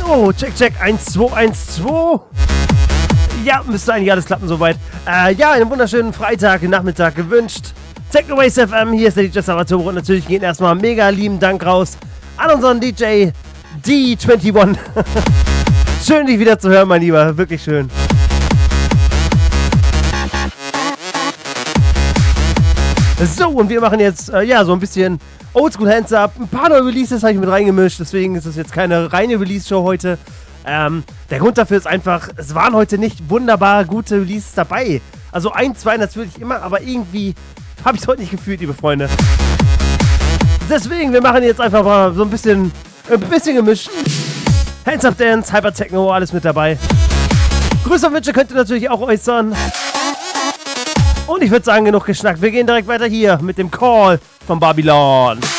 So, check, 1, 2, 1, 2. Ja, müsste eigentlich alles klappen soweit. Ja, einen wunderschönen Freitagnachmittag gewünscht. Technowaves FM, hier ist der DJ Salvatore und natürlich geht erstmal mega lieben Dank raus an unseren DJ D21. Schön, dich wieder zu hören, mein Lieber. Wirklich schön. So, und wir machen jetzt, ja, so ein bisschen Oldschool Hands Up. Ein paar neue Releases habe ich mit reingemischt, deswegen ist es jetzt keine reine Release-Show heute. Der Grund dafür ist einfach, es waren heute nicht wunderbar gute Releases dabei. Also 1, 2 natürlich immer, aber irgendwie habe ich es heute nicht gefühlt, liebe Freunde. Deswegen, wir machen jetzt einfach mal so ein bisschen gemischt. Hands Up Dance, Hyper Techno, alles mit dabei. Grüße und Wünsche könnt ihr natürlich auch äußern. Und ich würde sagen, genug geschnackt. Wir gehen direkt weiter hier mit dem Call von Babylon.